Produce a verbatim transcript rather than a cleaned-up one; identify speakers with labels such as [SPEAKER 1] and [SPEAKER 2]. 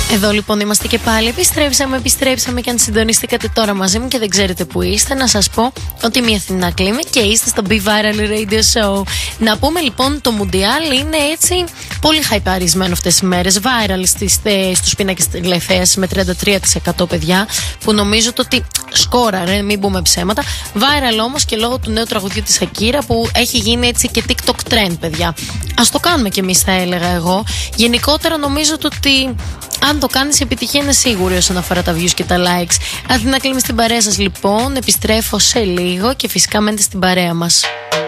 [SPEAKER 1] Εδώ λοιπόν είμαστε και πάλι. Επιστρέψαμε, επιστρέψαμε και αν συντονιστήκατε τώρα μαζί μου και δεν ξέρετε που είστε, να σας πω ότι είμαι η Αθηνά Κλίμη και είστε στο Be Viral Radio Show. Να πούμε λοιπόν το Μουντιάλ είναι έτσι πολύ χαϊπαρισμένο αυτές τις μέρες. Viral στις, στους πίνακες τηλεθέασης με τριάντα τρία τοις εκατό παιδιά, που νομίζω το ότι σκόραρε, μην πούμε ψέματα. Viral όμως και λόγω του νέου τραγουδιού της Ακύρα που έχει γίνει έτσι και TikTok trend, παιδιά. Ας το κάνουμε κι εμείς, θα έλεγα εγώ. Γενικότερα νομίζω το ότι αν το κάνεις, η επιτυχία είναι σίγουρη όσον αφορά τα views και τα likes. Αθηνά Κλίμη στην παρέα σας λοιπόν. Επιστρέφω σε λίγο και φυσικά μένετε στην παρέα μας.